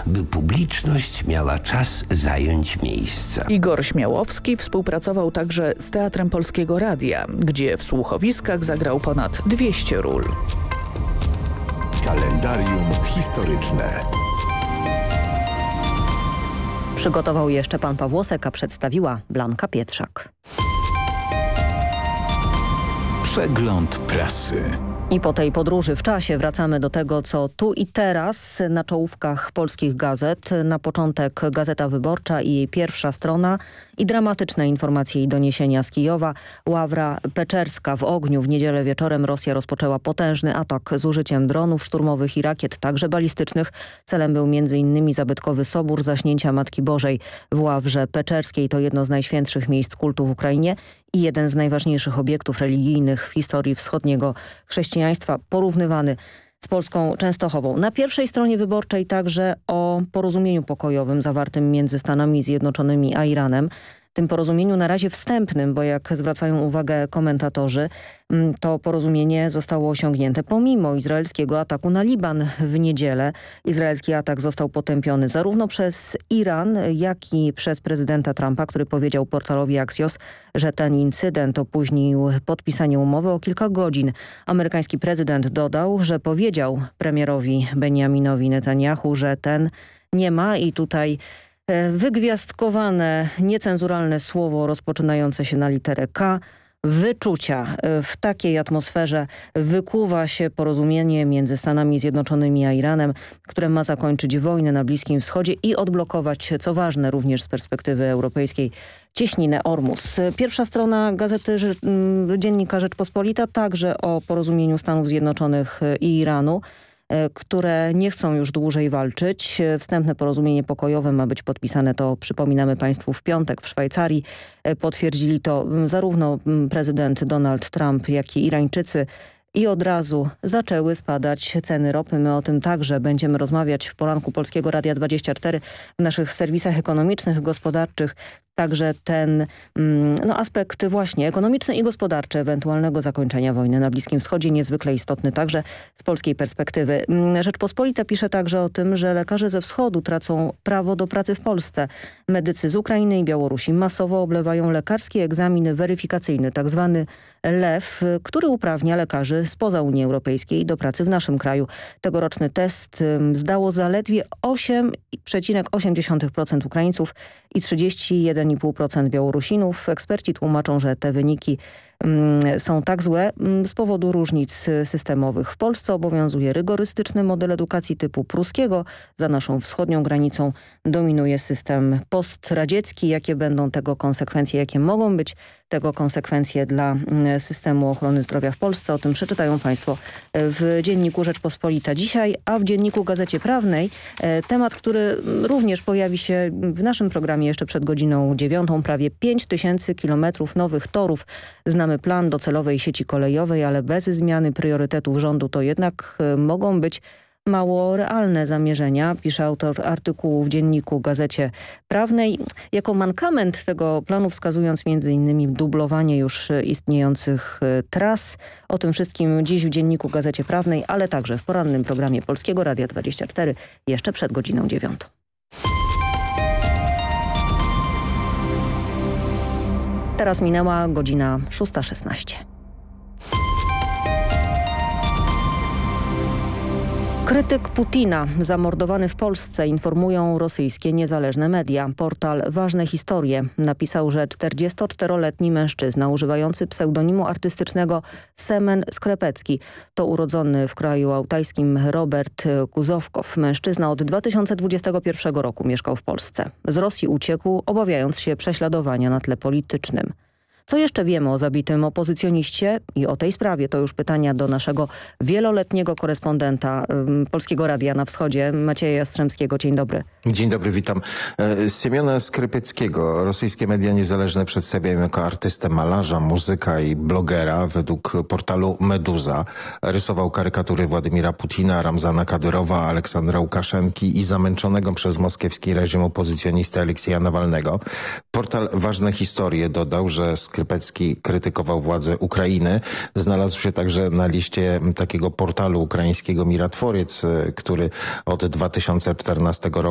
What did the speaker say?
by publiczność miała czas zająć miejsca. Igor Śmiałowski współpracował także z Teatrem Polskiego Radia, gdzie w słuchowiskach zagrał ponad 200 ról. Kalendarium historyczne. Przygotował je Szczepan Pawłosek, a przedstawiła Blanka Pietrzak. Przegląd prasy. I po tej podróży w czasie wracamy do tego, co tu i teraz na czołówkach polskich gazet. Na początek Gazeta Wyborcza i jej pierwsza strona i dramatyczne informacje i doniesienia z Kijowa. Ławra Peczerska w ogniu. W niedzielę wieczorem Rosja rozpoczęła potężny atak z użyciem dronów szturmowych i rakiet, także balistycznych. Celem był m.in. zabytkowy Sobór Zaśnięcia Matki Bożej w Ławrze Peczerskiej. To jedno z najświętszych miejsc kultu w Ukrainie i jeden z najważniejszych obiektów religijnych w historii wschodniego chrześcijaństwa, porównywany z polską Częstochową. Na pierwszej stronie Wyborczej także o porozumieniu pokojowym zawartym między Stanami Zjednoczonymi a Iranem. Tym porozumieniu na razie wstępnym, bo jak zwracają uwagę komentatorzy, to porozumienie zostało osiągnięte pomimo izraelskiego ataku na Liban w niedzielę. Izraelski atak został potępiony zarówno przez Iran, jak i przez prezydenta Trumpa, który powiedział portalowi Axios, że ten incydent opóźnił podpisanie umowy o kilka godzin. Amerykański prezydent dodał, że powiedział premierowi Benjaminowi Netanyahu, że ten nie ma i tutaj wygwiazdkowane, niecenzuralne słowo rozpoczynające się na literę K. Wyczucia. W takiej atmosferze wykuwa się porozumienie między Stanami Zjednoczonymi a Iranem, które ma zakończyć wojnę na Bliskim Wschodzie i odblokować, co ważne również z perspektywy europejskiej, cieśninę Ormus. Pierwsza strona gazety Dziennika Rzeczpospolita także o porozumieniu Stanów Zjednoczonych i Iranu, które nie chcą już dłużej walczyć. Wstępne porozumienie pokojowe ma być podpisane, to przypominamy Państwu, w piątek w Szwajcarii. Potwierdzili to zarówno prezydent Donald Trump, jak i Irańczycy. I od razu zaczęły spadać ceny ropy. My o tym także będziemy rozmawiać w poranku Polskiego Radia 24 w naszych serwisach ekonomicznych, gospodarczych. Także ten aspekt właśnie ekonomiczny i gospodarczy ewentualnego zakończenia wojny na Bliskim Wschodzie niezwykle istotny także z polskiej perspektywy. Rzeczpospolita pisze także o tym, że lekarze ze wschodu tracą prawo do pracy w Polsce. Medycy z Ukrainy i Białorusi masowo oblewają lekarski egzamin weryfikacyjny, tak zwany LEW, który uprawnia lekarzy spoza Unii Europejskiej do pracy w naszym kraju. Tegoroczny test zdało zaledwie 8,8% Ukraińców i 31,5% Białorusinów. Eksperci tłumaczą, że te wyniki są tak złe z powodu różnic systemowych. W Polsce obowiązuje rygorystyczny model edukacji typu pruskiego. Za naszą wschodnią granicą dominuje system postradziecki. Jakie będą tego konsekwencje, jakie mogą być tego konsekwencje dla systemu ochrony zdrowia w Polsce? O tym przeczytają Państwo w Dzienniku Rzeczpospolita dzisiaj, a w Dzienniku Gazecie Prawnej temat, który również pojawi się w naszym programie jeszcze przed godziną 9. Prawie 5000 kilometrów nowych torów. Znamy plan docelowej sieci kolejowej, ale bez zmiany priorytetów rządu to jednak mogą być mało realne zamierzenia, pisze autor artykułu w Dzienniku Gazecie Prawnej. Jako mankament tego planu wskazując m.in. dublowanie już istniejących tras. O tym wszystkim dziś w Dzienniku Gazecie Prawnej, ale także w porannym programie Polskiego Radia 24 jeszcze przed godziną 9. Teraz minęła godzina 6:16. Krytyk Putina zamordowany w Polsce, informują rosyjskie niezależne media. Portal Ważne Historie napisał, że 44-letni mężczyzna używający pseudonimu artystycznego Semen Skrepecki to urodzony w kraju altajskim Robert Kuzowkow. Mężczyzna od 2021 roku mieszkał w Polsce. Z Rosji uciekł, obawiając się prześladowania na tle politycznym. Co jeszcze wiemy o zabitym opozycjoniście i o tej sprawie? To już pytania do naszego wieloletniego korespondenta Polskiego Radia na Wschodzie, Macieja Jastrzębskiego. Dzień dobry. Dzień dobry, witam. Siemiona Skrypeckiego rosyjskie media niezależne przedstawiają jako artystę, malarza, muzyka i blogera. Według portalu Meduza rysował karykatury Władimira Putina, Ramzana Kadyrowa, Aleksandra Łukaszenki i zamęczonego przez moskiewski reżim opozycjonistę Aleksieja Nawalnego. Portal Ważne Historie dodał, że Skrypecki krytykował władze Ukrainy. Znalazł się także na liście takiego portalu ukraińskiego Miratworiec, który od 2014 roku